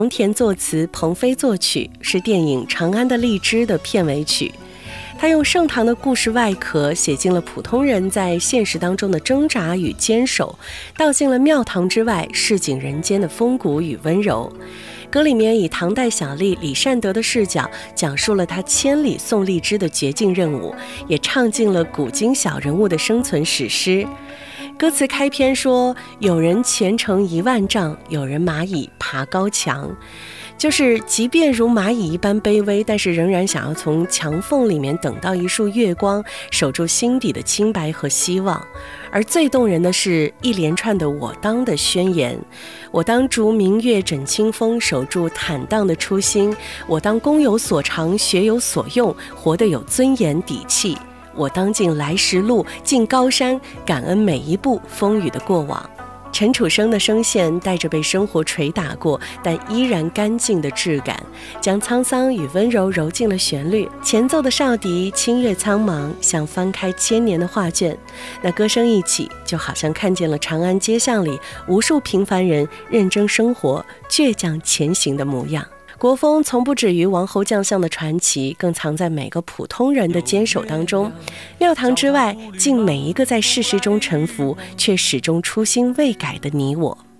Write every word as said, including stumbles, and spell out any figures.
黄田作词，鹏飞作曲，是电影《长安的荔枝》的片尾曲。他用盛唐的故事外壳写进了普通人在现实当中的挣扎与坚守，道尽了庙堂之外市井人间的风骨与温柔。歌里面以唐代小吏李善德的视角，讲述了他千里送荔枝的绝境任务，也唱尽了古今小人物的生存史诗。歌词开篇说，有人前程一万丈，有人蚂蚁爬高墙，就是即便如蚂蚁一般卑微，但是仍然想要从墙缝里面等到一束月光，守住心底的清白和希望。而最动人的是一连串的我当的宣言，我当逐明月枕清风，守住坦荡的初心，我当功有所长，学有所用，活得有尊严底气，我当尽来时路，进高山，感恩每一步风雨的过往。陈楚生的声线带着被生活捶打过但依然干净的质感，将沧桑与温柔揉进了旋律。前奏的哨笛清越苍茫，像翻开千年的画卷，那歌声一起，就好像看见了长安街巷里无数平凡人认真生活、倔强前行的模样。国风从不止于王侯将相的传奇，更藏在每个普通人的坚守当中。庙堂之外，敬每一个在世事中沉浮却始终初心未改的你我。